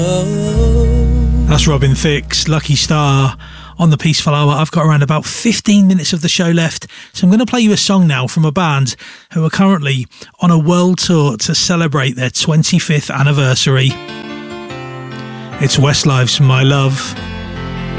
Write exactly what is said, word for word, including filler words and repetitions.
That's Robin Thicke's Lucky Star on the Peaceful Hour. I've got around about fifteen minutes of the show left, so I'm going to play you a song now from a band who are currently on a world tour to celebrate their twenty-fifth anniversary. It's Westlife's My Love.